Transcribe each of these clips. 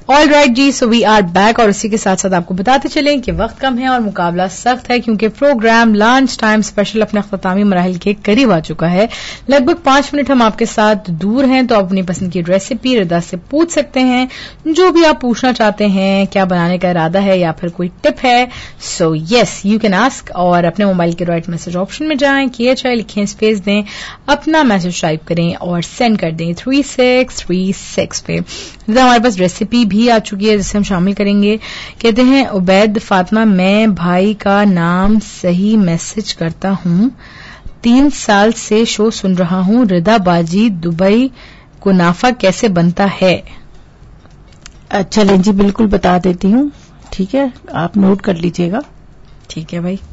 All right ji, so we are back. और इसी के साथ साथ आपको बताते चलें कि वक्त कम है और मुकाबला सख्त है, क्योंकि प्रोग्राम लंच टाइम स्पेशल अपने अख्तामी मराहिल के करीब आ चुका है. लगभग 5 मिनट हम आपके साथ दूर हैं, तो आप अपनी पसंद की रेसिपी रदा से पूछ सकते हैं, जो भी आप पूछना चाहते हैं. क्या बनाने का इरादा है या फिर कोई टिप है, so yes you can ask. और अपने मोबाइल के राइट मैसेज ऑप्शन में जाएं, KHI लिखें, स्पेस दें, अपना मैसेज टाइप करें और सेंड कर दें 3636 पे. हमारे पास रेसिपी भी आ चुकी है जिसे हम शामिल करेंगे. कहते हैं उबैद फातिमा, मैं भाई का नाम सही मैसेज करता हूं, 3 साल से शो सुन रहा हूं. रिदा बाजी, दुबई. कुनाफा कैसे बनता है? चलें जी, बिल्कुल बता देती हूं. ठीक है, आप नोट कर लीजिएगा. ठीक है भाई.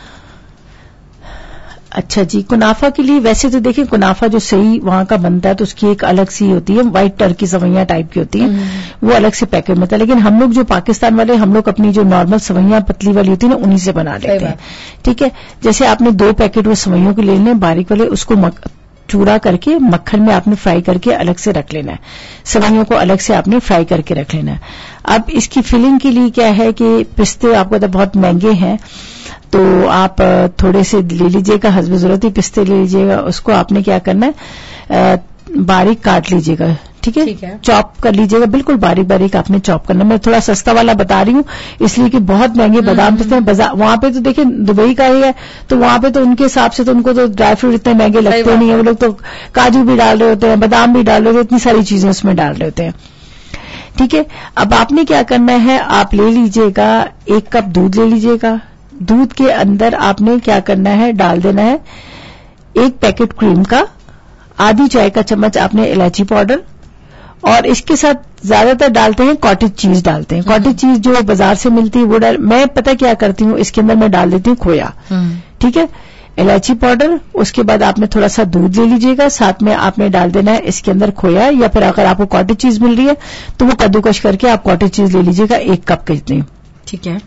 अच्छा जी, कुनाफा के लिए वैसे तो देखिए, कुनाफा जो सही वहां का बनता है तो उसकी एक अलग सी होती है, व्हाइट टर्की सवैयां टाइप की होती है, वो अलग से पैकेट में होता है. लेकिन हम लोग जो पाकिस्तान वाले, हम लोग अपनी जो नॉर्मल सवैयां पतली वाली होती है ना, उन्हीं से बना लेते हैं. ठीक है, जैसे आपने 2 पैकेट वो सवैयों के ले लेने बारीक वाले, उसको चूड़ा करके मक्खन में आपने फ्राई करके अलग से रख लेना है. सवैयों को अलग से आपने फ्राई करके रख लेना है. अब इसकी फिलिंग के लिए क्या है कि पिस्ते आपको तो बहुत महंगे हैं, तो आप थोड़े से ले लीजिएगा, हस्ब जरूरत ही पिस्ते ले लीजिएगा. उसको आपने क्या करना है, बारीक काट लीजिएगा. ठीक है, चॉप कर लीजिएगा, बिल्कुल बारीक बारीक आपने चॉप करना. मैं थोड़ा सस्ता वाला बता रही हूं इसलिए कि बहुत महंगे बादाम पिस्ते हैं वहां पे. तो देखिए दुबई का ही है, तो वहां पे तो उनके हिसाब से तो उनको तो ड्राई फ्रूट इतने महंगे लगते नहीं है. वो लोग तो काजू भी डाल रहे होते हैं, बादाम भी डाल रहे होते हैं, इतनी सारी चीजें उसमें डाल रहे होते हैं. ठीक है, अब आपने क्या करना है, आप ले लीजिएगा 1 कप दूध ले लीजिएगा. दूध के अंदर आपने क्या करना है, डाल देना है 1 पैकेट क्रीम का, आधी चाय का चम्मच आपने इलायची पाउडर, और इसके साथ ज्यादातर डालते हैं कॉटेज चीज डालते हैं. कॉटेज चीज जो बाजार से मिलती है वो मैं पता क्या करती हूँ, इसके अंदर मैं डाल देती हूँ खोया. ठीक है, इलायची पाउडर, उसके बाद आपने थोड़ा सा दूध ले लीजिएगा, साथ में आपने डाल देना है इसके अंदर खोया, या फिर अगर आपको कॉटेज चीज मिल रही है तो वो कद्दूकश करके आप कॉटेज चीज ले लीजिएगा 1 कप के जितनी. ठीक है,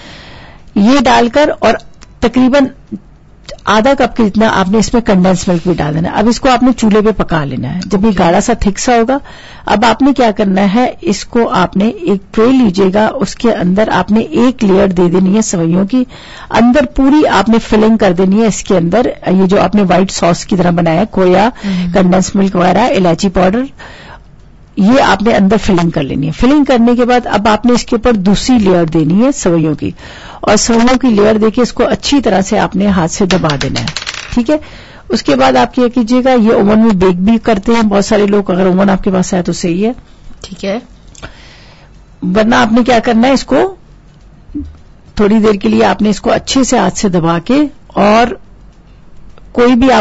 ये डालकर और तकरीबन आधा कप के जितना आपने इसमें कंडेंस मिल्क भी डाल देना है. अब इसको आपने चूल्हे पे पका लेना है. जब ये गाढ़ा सा थिक सा होगा, अब आपने क्या करना है, इसको आपने एक ट्रे लीजिएगा, उसके अंदर आपने 1 लेयर दे देनी है सवैयों की, अंदर पूरी आपने फिलिंग कर देनी है. इसके अंदर ये जो आपने व्हाइट सॉस की तरह बनाया है, खोया, कंडेंस मिल्क वगैरह, इलायची पाउडर, ये आपने अंदर फिलिंग कर लेनी है. फिलिंग करने के बाद अब आपने इसके ऊपर दूसरी लेयर देनी है सवैयों की, और सवैयों की लेयर देके इसको अच्छी तरह से आपने हाथ से दबा देना है. ठीक है, उसके बाद आप क्या कीजिएगा, ये ओवन में बेक भी करते हैं बहुत सारे लोग, अगर ओवन आपके पास है तो सही है. ठीक है, वरना आपने क्या करना है, इसको थोड़ी देर के लिए आपने इसको अच्छे से हाथ से दबा के, और कोई भी आप